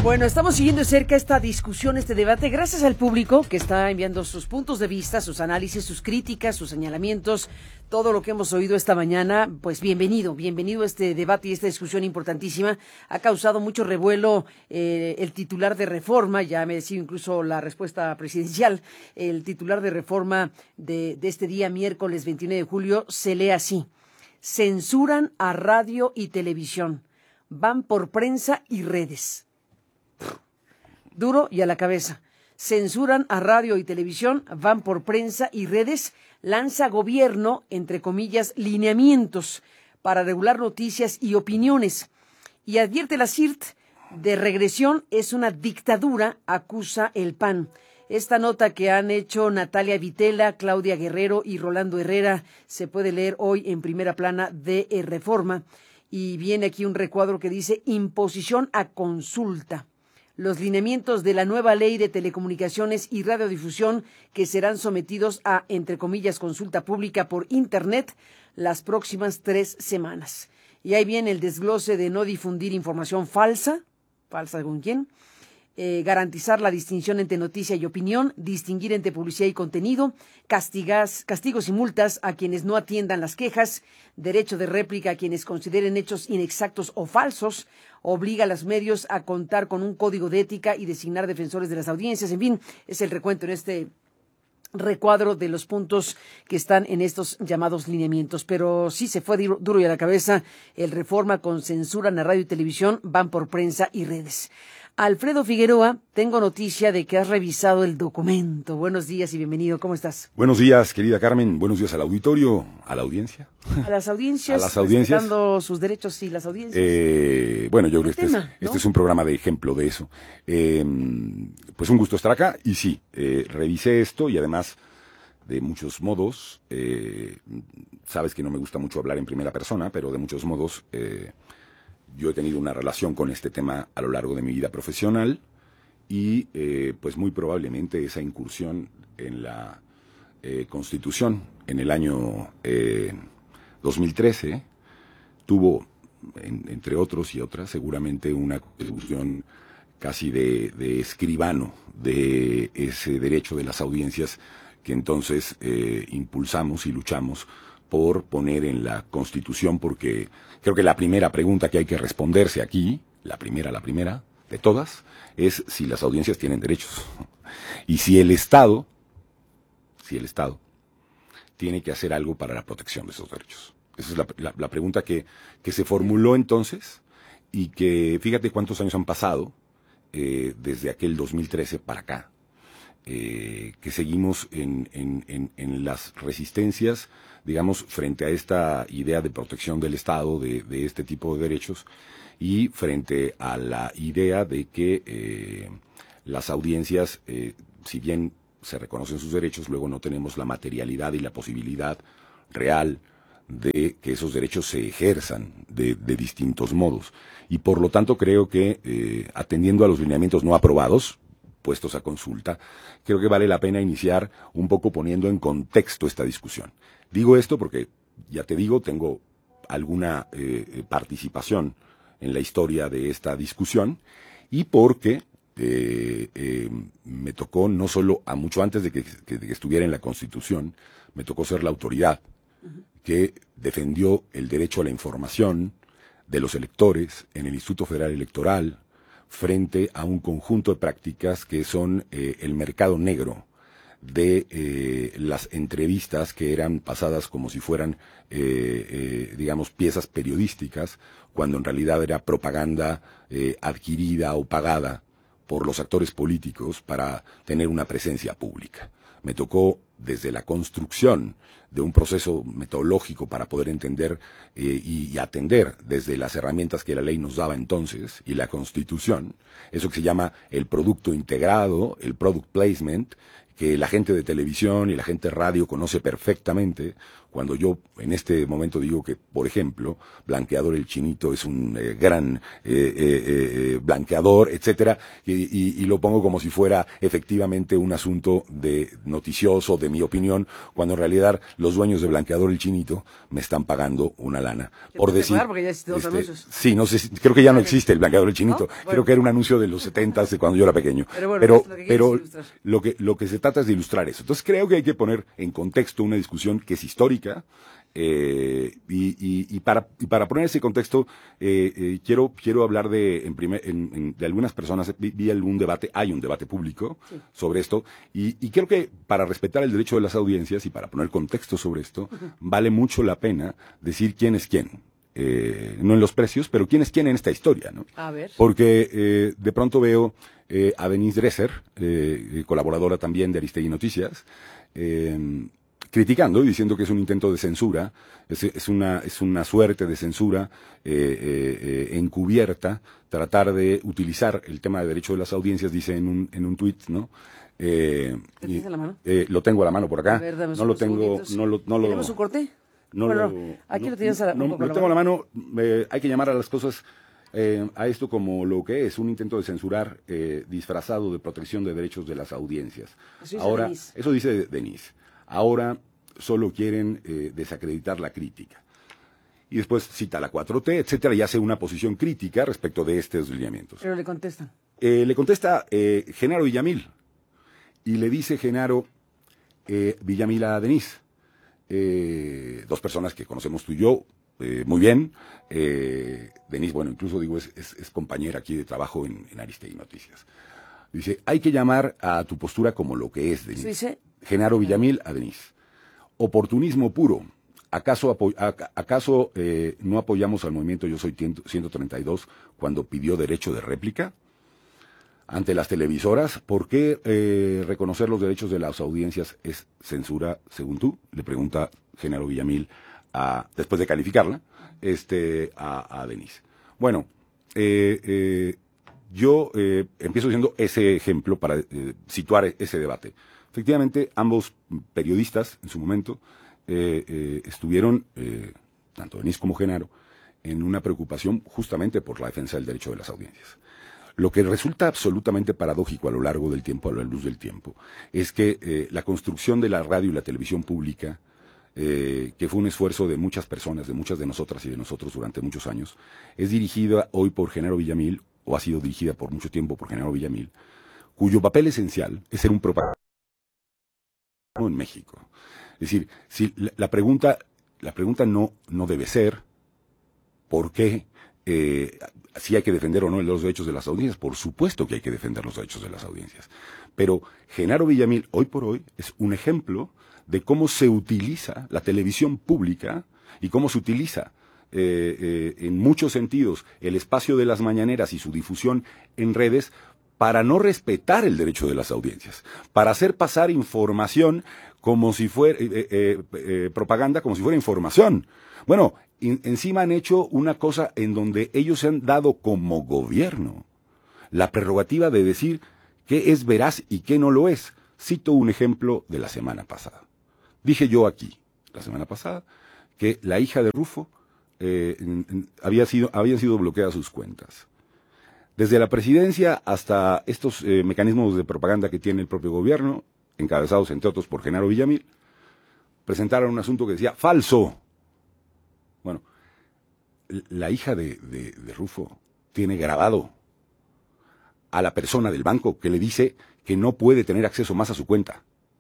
Bueno, estamos siguiendo de cerca esta discusión, este debate, gracias al público que está enviando sus puntos de vista, sus análisis, sus críticas, sus señalamientos, todo lo que hemos oído esta mañana. Pues bienvenido a este debate y esta discusión importantísima. Ha causado mucho revuelo el titular de Reforma, ya me decía incluso la respuesta presidencial, el titular de Reforma de este día, miércoles 29 de julio, se lee así: censuran a radio y televisión, van por prensa y redes. Duro y a la cabeza. Censuran a radio y televisión, van por prensa y redes, lanza gobierno, entre comillas, lineamientos para regular noticias y opiniones. Y advierte la CIRT, de regresión es una dictadura, acusa el PAN. Esta nota que han hecho Natalia Vitela, Claudia Guerrero y Rolando Herrera se puede leer hoy en primera plana de Reforma. Y viene aquí un recuadro que dice: imposición a consulta. Los lineamientos de la nueva ley de telecomunicaciones y radiodifusión que serán sometidos a, entre comillas, consulta pública por Internet las próximas 3 semanas. Y ahí viene el desglose de no difundir información falsa con quién, garantizar la distinción entre noticia y opinión, distinguir entre publicidad y contenido, castigos y multas a quienes no atiendan las quejas, derecho de réplica a quienes consideren hechos inexactos o falsos, obliga a los medios a contar con un código de ética y designar defensores de las audiencias. En fin, es el recuento en este recuadro de los puntos que están en estos llamados lineamientos. Pero sí se fue duro y a la cabeza el Reforma con censura en la radio y televisión, van por prensa y redes. Alfredo Figueroa, tengo noticia de que has revisado el documento. Buenos días y bienvenido. ¿Cómo estás? Buenos días, querida Carmen. Buenos días al auditorio, a la audiencia. A las audiencias. A las audiencias. Respetando sus derechos y las audiencias. Bueno, yo creo que este es un programa de ejemplo de eso. Pues un gusto estar acá y sí, revisé esto y además, de muchos modos, sabes que no me gusta mucho hablar en primera persona, pero de muchos modos, yo he tenido una relación con este tema a lo largo de mi vida profesional y pues muy probablemente esa incursión en la Constitución en el año 2013 tuvo, entre otros y otras, seguramente una contribución casi de escribano de ese derecho de las audiencias que entonces impulsamos y luchamos por poner en la Constitución, porque creo que la primera pregunta que hay que responderse aquí, la primera de todas, es si las audiencias tienen derechos. Y si el Estado tiene que hacer algo para la protección de esos derechos. Esa es la pregunta que se formuló entonces, y que fíjate cuántos años han pasado desde aquel 2013 para acá, que seguimos en las resistencias, digamos, frente a esta idea de protección del Estado, de este tipo de derechos, y frente a la idea de que las audiencias, si bien se reconocen sus derechos, luego no tenemos la materialidad y la posibilidad real de que esos derechos se ejerzan de distintos modos. Y por lo tanto creo que, atendiendo a los lineamientos no aprobados, puestos a consulta, creo que vale la pena iniciar un poco poniendo en contexto esta discusión. Digo esto porque, ya te digo, tengo alguna participación en la historia de esta discusión, y porque me tocó, no solo a mucho antes de que estuviera en la Constitución, me tocó ser la autoridad que defendió el derecho a la información de los electores en el Instituto Federal Electoral, frente a un conjunto de prácticas que son el mercado negro de las entrevistas que eran pasadas como si fueran, digamos, piezas periodísticas, cuando en realidad era propaganda adquirida o pagada por los actores políticos para tener una presencia pública. Me tocó desde la construcción de un proceso metodológico para poder entender y atender desde las herramientas que la ley nos daba entonces y la Constitución, eso que se llama el producto integrado, el product placement, que la gente de televisión y la gente de radio conoce perfectamente, cuando yo en este momento digo que, por ejemplo, Blanqueador el Chinito es un gran blanqueador, etcétera, y lo pongo como si fuera efectivamente un asunto de noticioso, de mi opinión, cuando en realidad los dueños de Blanqueador El Chinito me están pagando una lana. Por decir, porque ya existen los anuncios. sí, no sé, creo que ya no existe el Blanqueador El Chinito. ¿No? Bueno. Creo que era un anuncio de los 70 de cuando yo era pequeño. Pero bueno, pero lo que se trata es de ilustrar eso. Entonces creo que hay que poner en contexto una discusión que es histórica. Y para poner ese contexto, quiero hablar de algunas personas. Vi algún debate, hay un debate público sobre esto, y creo que para respetar el derecho de las audiencias y para poner contexto sobre esto, vale mucho la pena decir quién es quién. No en los precios, pero quién es quién en esta historia, ¿no? A ver. Porque de pronto veo a Denise Dresser, colaboradora también de Aristegui Noticias, criticando y diciendo que es un intento de censura, es una suerte de censura encubierta, tratar de utilizar el tema de derecho de las audiencias, dice en un tuit, ¿no? ¿Tienes a la mano? Lo tengo a la mano por acá. A ver, dame no lo tengo, ¿Tenemos un corte? No bueno, aquí lo tienes a la mano. Lo tengo a la mano. Hay que llamar a las cosas, a esto como lo que es, un intento de censurar disfrazado de protección de derechos de las audiencias. Eso dice Denise. Ahora solo quieren desacreditar la crítica. Y después cita la 4T, etcétera, y hace una posición crítica respecto de estos lineamientos. Pero le contestan. Le contesta Genaro Villamil. Y le dice Genaro Villamil a Denise. Dos personas que conocemos tú y yo muy bien. Denise, bueno, incluso digo, es compañera aquí de trabajo en Aristegui Noticias. Dice, hay que llamar a tu postura como lo que es, Denise. ¿Sí? Genaro Villamil a Denise. Oportunismo puro. ¿Acaso no apoyamos al movimiento Yo Soy 132 cuando pidió derecho de réplica? Ante las televisoras, ¿por qué reconocer los derechos de las audiencias es censura, según tú? Le pregunta Genaro Villamil, después de calificarla, a Denise. Bueno, yo empiezo diciendo ese ejemplo para situar ese debate. Efectivamente, ambos periodistas, en su momento, estuvieron, tanto Denise como Genaro, en una preocupación justamente por la defensa del derecho de las audiencias. Lo que resulta absolutamente paradójico a lo largo del tiempo, a la luz del tiempo, es que la construcción de la radio y la televisión pública, que fue un esfuerzo de muchas personas, de muchas de nosotras y de nosotros durante muchos años, es dirigida hoy por Genaro Villamil, o ha sido dirigida por mucho tiempo por Genaro Villamil, cuyo papel esencial es ser un propagandista en México. Es decir, si la pregunta no debe ser ¿por qué? Si hay que defender o no los derechos de las audiencias. Por supuesto que hay que defender los derechos de las audiencias. Pero Genaro Villamil, hoy por hoy, es un ejemplo de cómo se utiliza la televisión pública y cómo se utiliza en muchos sentidos el espacio de las mañaneras y su difusión en redes para no respetar el derecho de las audiencias, para hacer pasar información como si fuera propaganda, como si fuera información. Bueno, encima han hecho una cosa en donde ellos se han dado como gobierno la prerrogativa de decir qué es veraz y qué no lo es. Cito un ejemplo de la semana pasada. Dije yo aquí, la semana pasada, que la hija de Rufo habían sido bloqueadas sus cuentas. Desde la presidencia hasta estos mecanismos de propaganda que tiene el propio gobierno, encabezados entre otros por Genaro Villamil, presentaron un asunto que decía falso. Bueno, la hija de Rufo tiene grabado a la persona del banco que le dice que no puede tener acceso más a su cuenta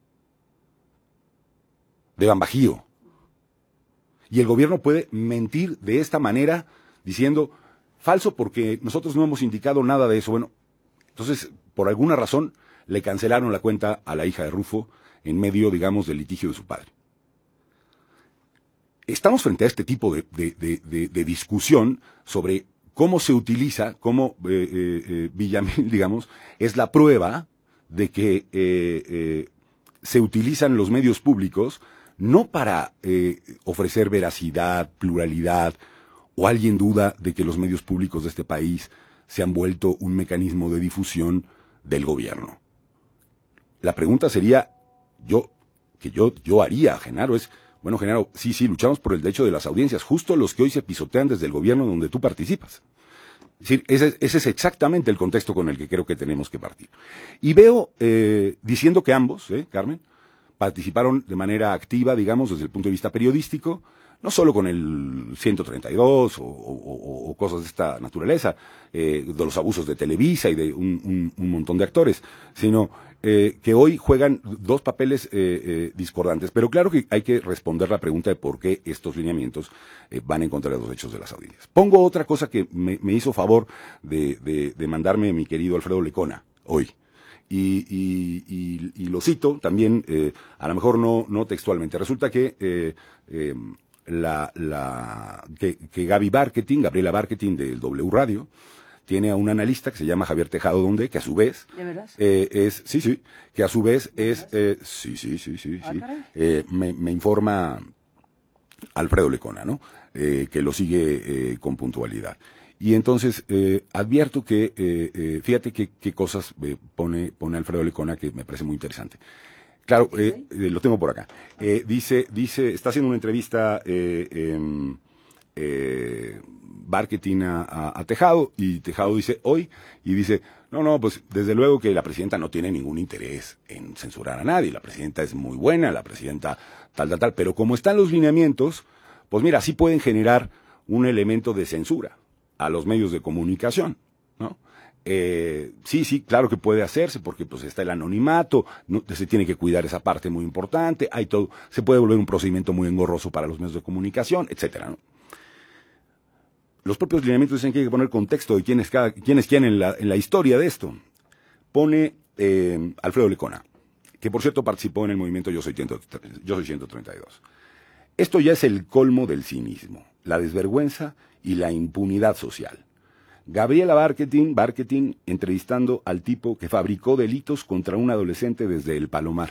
de Bambajío. Y el gobierno puede mentir de esta manera diciendo falso porque nosotros no hemos indicado nada de eso. Bueno, entonces, por alguna razón, le cancelaron la cuenta a la hija de Rufo en medio, digamos, del litigio de su padre. Estamos frente a este tipo de discusión sobre cómo se utiliza, cómo Villamil, digamos, es la prueba de que se utilizan los medios públicos no para ofrecer veracidad, pluralidad, o alguien duda de que los medios públicos de este país se han vuelto un mecanismo de difusión del gobierno. La pregunta sería, yo haría, Genaro, es, bueno, Genaro, sí, luchamos por el derecho de las audiencias, justo los que hoy se pisotean desde el gobierno donde tú participas. Es decir, ese es exactamente el contexto con el que creo que tenemos que partir. Y veo, diciendo que ambos, Carmen, participaron de manera activa, digamos, desde el punto de vista periodístico, no solo con el 132 o cosas de esta naturaleza, de los abusos de Televisa y de un montón de actores, sino que hoy juegan dos papeles discordantes. Pero claro que hay que responder la pregunta de por qué estos lineamientos van en contra de los derechos de las audiencias. Pongo otra cosa que me hizo favor de mandarme mi querido Alfredo Lecona hoy. Y lo cito también, a lo mejor no textualmente. Resulta que Gabriela Barquetín del W Radio, tiene a un analista que se llama Javier Tejado Donde, que a su vez que a su vez me informa Alfredo Lecona, ¿no? Que lo sigue con puntualidad. Y entonces advierto que, fíjate qué cosas pone Alfredo Lecona que me parece muy interesante. Claro, lo tengo por acá. Dice, está haciendo una entrevista Barquetín a Tejado, y Tejado dice hoy, y dice, no, pues desde luego que la presidenta no tiene ningún interés en censurar a nadie, la presidenta es muy buena, la presidenta tal, pero como están los lineamientos, pues mira, sí pueden generar un elemento de censura a los medios de comunicación, ¿no? Sí, claro que puede hacerse, porque pues está el anonimato, no, se tiene que cuidar esa parte muy importante, hay todo, se puede volver un procedimiento muy engorroso para los medios de comunicación, etcétera, ¿no? Los propios lineamientos dicen que hay que poner contexto de quién es quién en la historia de esto. Pone Alfredo Lecona, que por cierto participó en el movimiento Yo Soy 132. Esto ya es el colmo del cinismo, la desvergüenza y la impunidad social. Gabriela Barquetín entrevistando al tipo que fabricó delitos contra un adolescente desde el Palomar.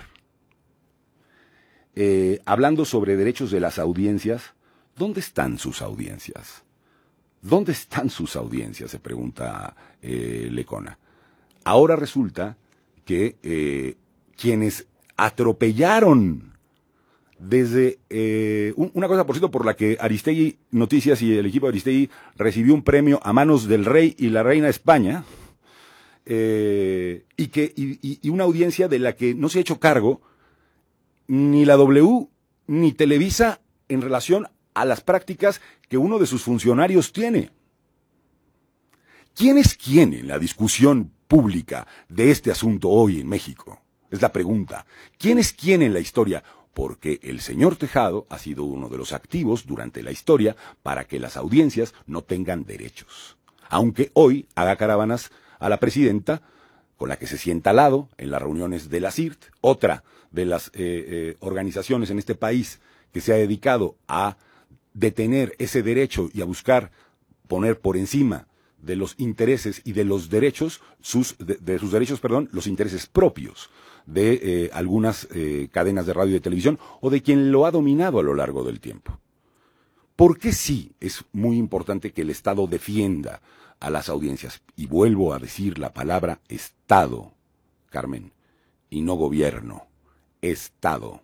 Hablando sobre derechos de las audiencias, ¿dónde están sus audiencias? ¿Dónde están sus audiencias?, se pregunta Lecona. Ahora resulta que quienes atropellaron desde una cosa, por cierto, por la que Aristegui Noticias y el equipo de Aristegui recibió un premio a manos del rey y la reina de España, y una audiencia de la que no se ha hecho cargo ni la W ni Televisa en relación a las prácticas que uno de sus funcionarios tiene. ¿Quién es quién en la discusión pública de este asunto hoy en México? Es la pregunta. ¿Quién es quién en la historia? Porque el señor Tejado ha sido uno de los activos durante la historia para que las audiencias no tengan derechos. Aunque hoy haga caravanas a la presidenta, con la que se sienta al lado en las reuniones de la CIRT, otra de las organizaciones en este país que se ha dedicado a detener ese derecho y a buscar poner por encima de los intereses y de los derechos, los intereses propios de algunas cadenas de radio y de televisión o de quien lo ha dominado a lo largo del tiempo. ¿Por qué sí es muy importante que el Estado defienda a las audiencias? Y vuelvo a decir la palabra Estado, Carmen, y no gobierno, Estado.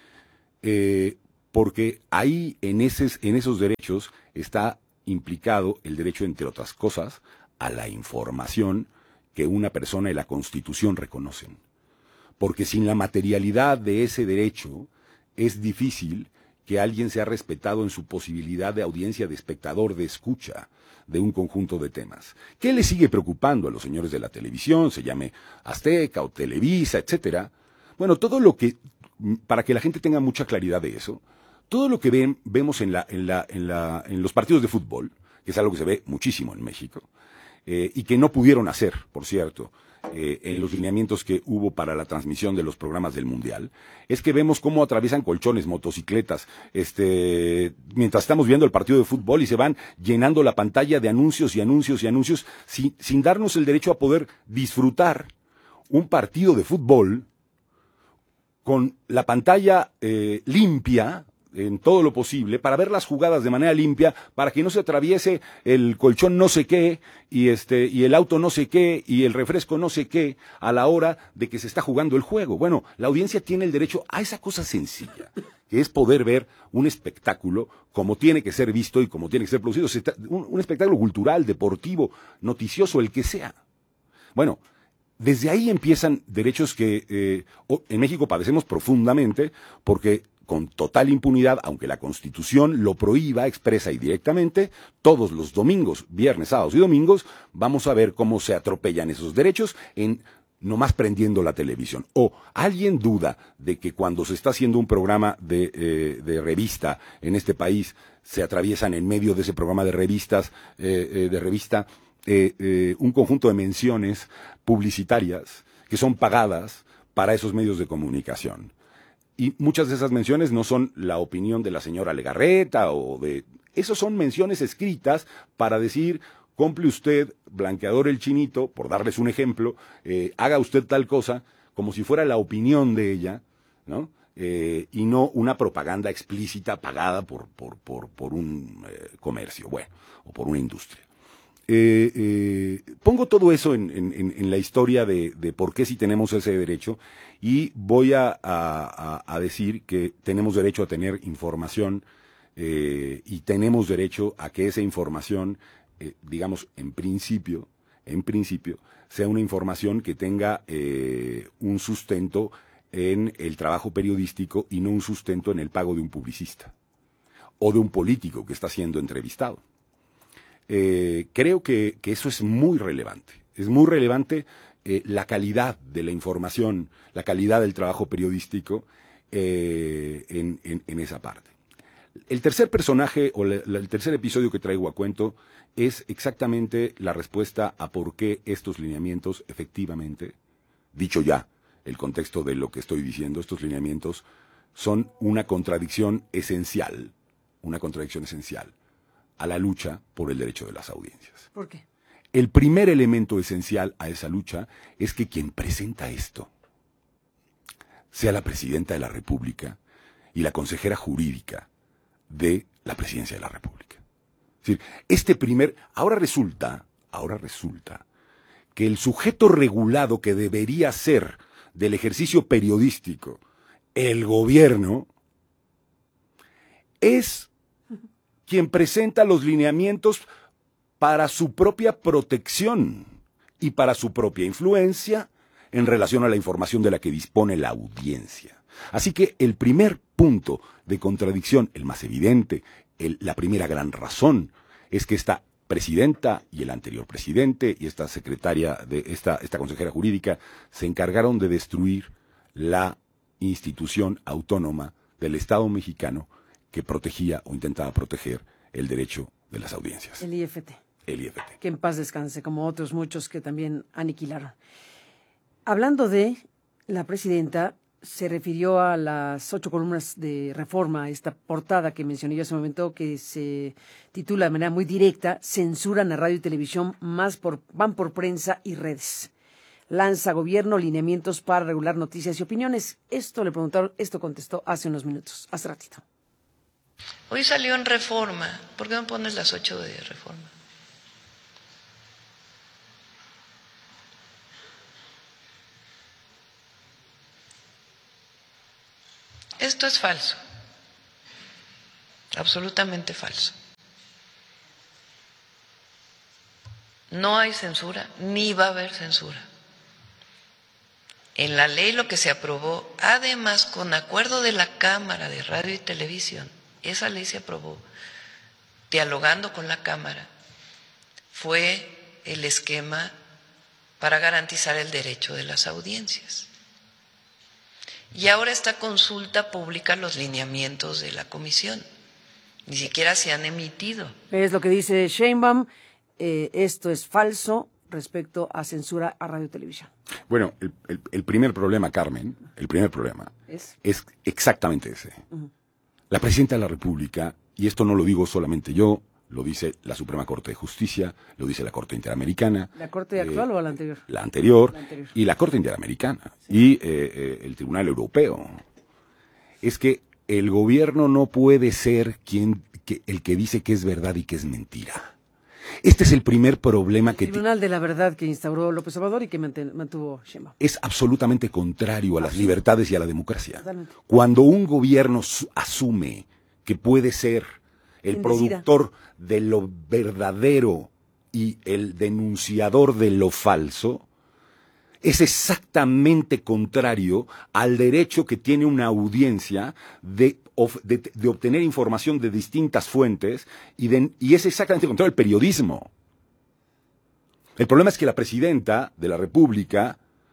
Porque ahí, en esos derechos, está implicado el derecho, entre otras cosas, a la información que una persona y la Constitución reconocen. Porque sin la materialidad de ese derecho, es difícil que alguien sea respetado en su posibilidad de audiencia, de espectador, de escucha de un conjunto de temas. ¿Qué le sigue preocupando a los señores de la televisión, se llame Azteca o Televisa, etcétera? Bueno, todo lo que, para que la gente tenga mucha claridad de eso, todo lo que vemos en los partidos de fútbol, que es algo que se ve muchísimo en México, y que no pudieron hacer, por cierto, en los lineamientos que hubo para la transmisión de los programas del Mundial, es que vemos cómo atraviesan colchones, motocicletas, mientras estamos viendo el partido de fútbol y se van llenando la pantalla de anuncios y anuncios y anuncios, sin darnos el derecho a poder disfrutar un partido de fútbol con la pantalla limpia, en todo lo posible, para ver las jugadas de manera limpia, para que no se atraviese el colchón no sé qué, y el auto no sé qué, y el refresco no sé qué, a la hora de que se está jugando el juego. Bueno, la audiencia tiene el derecho a esa cosa sencilla, que es poder ver un espectáculo como tiene que ser visto y como tiene que ser producido, un espectáculo cultural, deportivo, noticioso, el que sea. Bueno, Desde ahí empiezan derechos que en México padecemos profundamente porque con total impunidad, aunque la Constitución lo prohíba expresa y directamente, todos los domingos, viernes, sábados y domingos, vamos a ver cómo se atropellan esos derechos nomás prendiendo la televisión. O alguien duda de que cuando se está haciendo un programa de revista en este país, se atraviesan en medio de ese programa de revistas, un conjunto de menciones publicitarias que son pagadas para esos medios de comunicación. Y muchas de esas menciones no son la opinión de la señora Legarreta esos son menciones escritas para decir, compre usted Blanqueador el Chinito, por darles un ejemplo, haga usted tal cosa, como si fuera la opinión de ella, ¿no? Y no una propaganda explícita pagada por un comercio, o por una industria. Pongo todo eso en la historia de por qué sí tenemos ese derecho y voy a decir que tenemos derecho a tener información y tenemos derecho a que esa información, digamos, en principio, sea una información que tenga un sustento en el trabajo periodístico y no un sustento en el pago de un publicista o de un político que está siendo entrevistado. Creo que eso es muy relevante. Es muy relevante la calidad de la información, la calidad del trabajo periodístico en esa parte. El tercer personaje o el tercer episodio que traigo a cuento es exactamente la respuesta a por qué estos lineamientos efectivamente, dicho ya el contexto de lo que estoy diciendo, estos lineamientos son una contradicción esencial a la lucha por el derecho de las audiencias. ¿Por qué? El primer elemento esencial a esa lucha es que quien presenta esto sea la presidenta de la República y la consejera jurídica de la presidencia de la República. Es decir, ahora resulta que el sujeto regulado que debería ser del ejercicio periodístico el gobierno es quien presenta los lineamientos para su propia protección y para su propia influencia en relación a la información de la que dispone la audiencia. Así que el primer punto de contradicción, el más evidente, la primera gran razón, es que esta presidenta y el anterior presidente y esta secretaria de esta consejera jurídica se encargaron de destruir la institución autónoma del Estado mexicano que protegía o intentaba proteger el derecho de las audiencias. El IFT. El IFT. Que en paz descanse, como otros muchos que también aniquilaron. Hablando de la presidenta, se refirió a las 8 columnas de Reforma, esta portada que mencioné yo hace un momento, que se titula de manera muy directa, censuran a radio y televisión, van por prensa y redes. Lanza gobierno lineamientos para regular noticias y opiniones. Esto le preguntaron, esto contestó hace unos minutos, hace ratito. Hoy salió en Reforma. ¿Por qué no pones las 8 de Reforma? Esto es falso, absolutamente falso. No hay censura, ni va a haber censura. En la ley lo que se aprobó, además con acuerdo de la Cámara de Radio y Televisión, esa ley se aprobó dialogando con la Cámara, fue el esquema para garantizar el derecho de las audiencias. Y ahora esta consulta pública los lineamientos de la comisión. Ni siquiera se han emitido. Es lo que dice Sheinbaum. Esto es falso respecto a censura a radio y televisión. Bueno, el primer problema, Carmen, es exactamente ese. Uh-huh. La presidenta de la República, y esto no lo digo solamente yo, lo dice la Suprema Corte de Justicia, lo dice la Corte Interamericana. ¿La Corte actual o la anterior? La anterior. Y la Corte Interamericana. Sí. Y el Tribunal Europeo. Es que el gobierno no puede ser el que dice que es verdad y que es mentira. Este es el primer problema que... El Tribunal de la Verdad que instauró López Obrador y que mantuvo Sheinbaum. Es absolutamente contrario a las libertades y a la democracia. Totalmente. Cuando un gobierno asume que puede ser el productor de lo verdadero y el denunciador de lo falso, es exactamente contrario al derecho que tiene una audiencia de obtener información de distintas fuentes y es exactamente contrario al periodismo. El problema es que la presidenta de la República,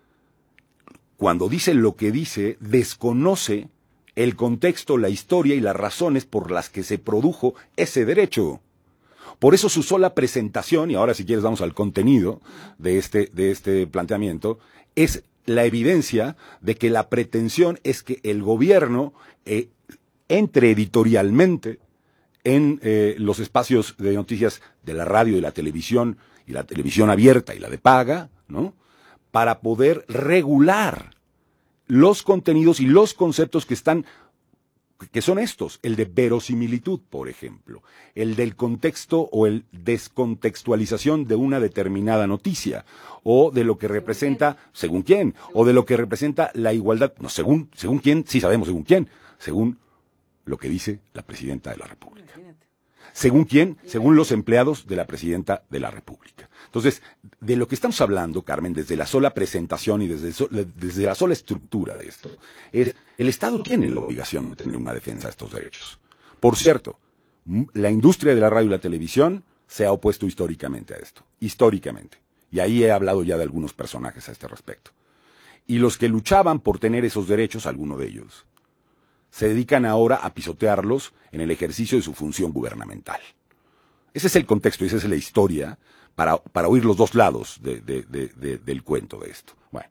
cuando dice lo que dice, desconoce el contexto, la historia y las razones por las que se produjo ese derecho. Por eso su sola presentación, y ahora si quieres vamos al contenido de este planteamiento, es la evidencia de que la pretensión es que el gobierno entre editorialmente en los espacios de noticias de la radio y la televisión abierta y la de paga, ¿no? Para poder regular los contenidos y los conceptos que son estos, el de verosimilitud, por ejemplo, el del contexto o el descontextualización de una determinada noticia, o de lo que representa, según quién, o de lo que representa la igualdad, no, según quién, sí sabemos según quién, según lo que dice la Presidenta de la República. ¿Según quién? Según los empleados de la Presidenta de la República. Entonces, de lo que estamos hablando, Carmen, desde la sola presentación y desde la sola estructura de esto, es el Estado tiene la obligación de tener una defensa de estos derechos. Por cierto, la industria de la radio y la televisión se ha opuesto históricamente a esto, históricamente. Y ahí he hablado ya de algunos personajes a este respecto. Y los que luchaban por tener esos derechos, algunos de ellos, se dedican ahora a pisotearlos en el ejercicio de su función gubernamental. Ese es el contexto, esa es la historia para oír los dos lados del cuento de esto. Bueno,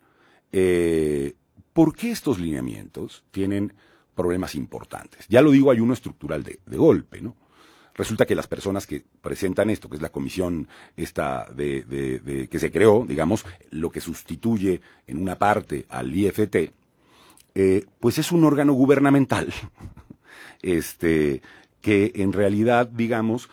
¿por qué estos lineamientos tienen problemas importantes? Ya lo digo, hay uno estructural de golpe, ¿no? Resulta que las personas que presentan esto, que es la comisión esta que se creó, digamos, lo que sustituye en una parte al IFT, pues es un órgano gubernamental, que en realidad, digamos,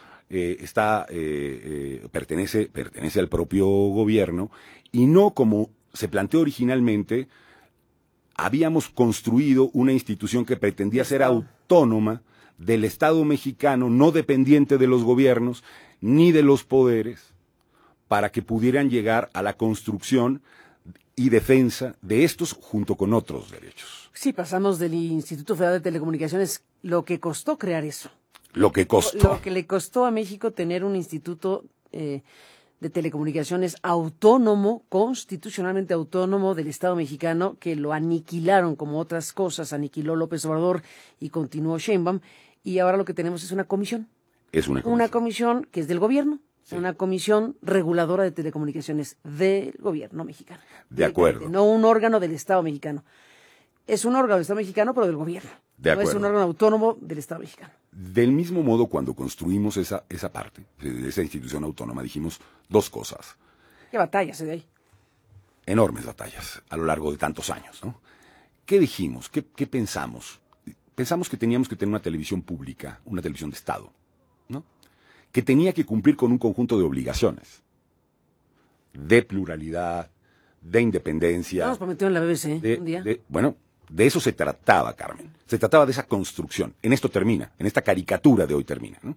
pertenece al propio gobierno y no como se planteó originalmente. Habíamos construido una institución que pretendía ser autónoma del Estado mexicano, no dependiente de los gobiernos ni de los poderes, para que pudieran llegar a la construcción y defensa de estos junto con otros derechos. Sí, pasamos del Instituto Federal de Telecomunicaciones, lo que costó crear eso. Lo que costó. Lo que le costó a México tener un instituto de telecomunicaciones autónomo, constitucionalmente autónomo del Estado mexicano, que lo aniquilaron como otras cosas, aniquiló López Obrador y continuó Sheinbaum, y ahora lo que tenemos es una comisión. Es una comisión. Una comisión que es del gobierno. Sí. Una comisión reguladora de telecomunicaciones del gobierno mexicano. De acuerdo. No un órgano del Estado mexicano. Es un órgano del Estado mexicano, pero del gobierno. De acuerdo. No es un órgano autónomo del Estado mexicano. Del mismo modo, cuando construimos esa parte, esa institución autónoma, dijimos dos cosas. ¿Qué batallas de ahí? Enormes batallas a lo largo de tantos años, ¿no? ¿Qué dijimos? ¿Qué pensamos? Pensamos que teníamos que tener una televisión pública, una televisión de Estado, ¿no? Que tenía que cumplir con un conjunto de obligaciones, de pluralidad, de independencia. Nos prometió en la BBC un día. Bueno, de eso se trataba, Carmen. Se trataba de esa construcción. En esto termina, en esta caricatura de hoy termina, ¿no?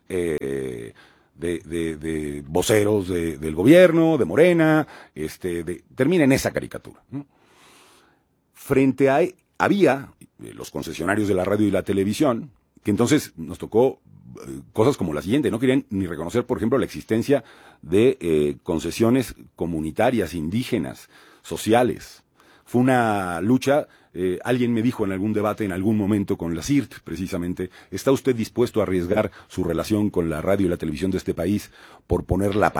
De voceros del gobierno, de Morena, termina en esa caricatura, ¿no? Frente a había los concesionarios de la radio y la televisión, que entonces nos tocó cosas como la siguiente: no querían ni reconocer, por ejemplo, la existencia de concesiones comunitarias, indígenas, sociales. Fue una lucha. Alguien me dijo en algún debate, en algún momento con la CIRT, precisamente, ¿está usted dispuesto a arriesgar su relación con la radio y la televisión de este país por poner la